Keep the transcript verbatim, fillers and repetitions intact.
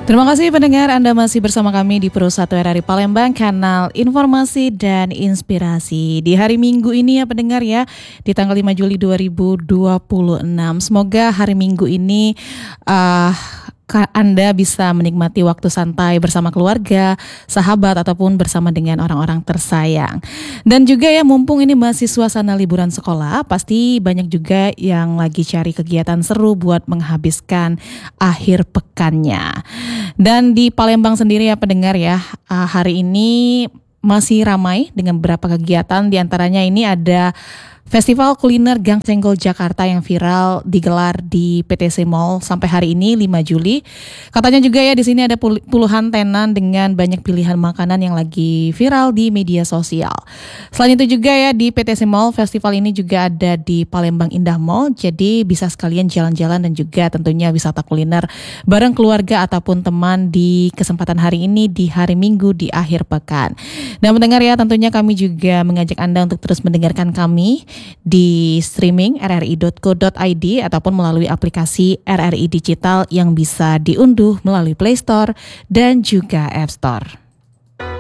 Terima kasih pendengar, Anda masih bersama kami di Pro satu R R I Palembang, kanal informasi dan inspirasi. Di hari Minggu ini ya pendengar ya, di tanggal lima Juli dua ribu dua puluh enam. Semoga hari Minggu ini uh, Anda bisa menikmati waktu santai bersama keluarga, sahabat, ataupun bersama dengan orang-orang tersayang. Dan juga ya, mumpung ini masih suasana liburan sekolah, pasti banyak juga yang lagi cari kegiatan seru buat menghabiskan akhir pekannya. Dan di Palembang sendiri ya pendengar ya, hari ini masih ramai dengan beberapa kegiatan. Di antaranya ini ada Festival Kuliner Gang Senggol Jakarta yang viral digelar di P T C Mall sampai hari ini lima Juli. Katanya juga ya di sini ada puluhan tenan dengan banyak pilihan makanan yang lagi viral di media sosial. Selain itu juga ya di P T C Mall, festival ini juga ada di Palembang Indah Mall. Jadi bisa sekalian jalan-jalan dan juga tentunya wisata kuliner bareng keluarga ataupun teman di kesempatan hari ini di hari Minggu di akhir pekan. Dan mendengar ya, tentunya kami juga mengajak Anda untuk terus mendengarkan kami di streaming r r i dot co dot i d ataupun melalui aplikasi R R I Digital yang bisa diunduh melalui Play Store dan juga App Store.